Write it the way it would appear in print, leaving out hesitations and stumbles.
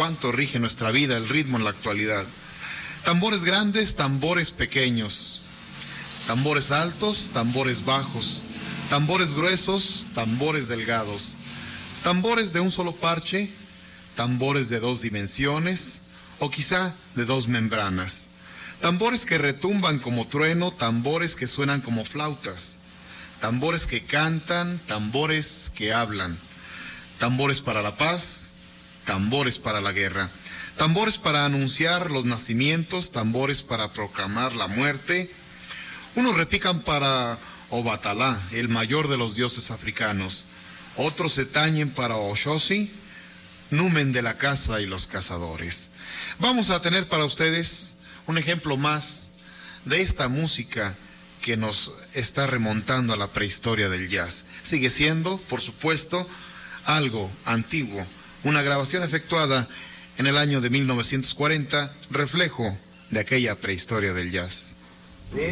cuánto rige nuestra vida el ritmo en la actualidad. Tambores grandes, tambores pequeños, tambores altos, tambores bajos, tambores gruesos, tambores delgados, tambores de un solo parche, tambores de 2 dimensiones o quizá de 2 membranas, tambores que retumban como trueno, tambores que suenan como flautas, tambores que cantan, tambores que hablan, tambores para la paz, tambores para la guerra, tambores para anunciar los nacimientos, tambores para proclamar la muerte. Unos repican para Obatalá, el mayor de los dioses africanos, otros se tañen para Oshosi, numen de la caza y los cazadores. Vamos a tener para ustedes un ejemplo más de esta música que nos está remontando a la prehistoria del jazz. Sigue siendo, por supuesto, algo antiguo, una grabación efectuada en el año de 1940, reflejo de aquella prehistoria del jazz.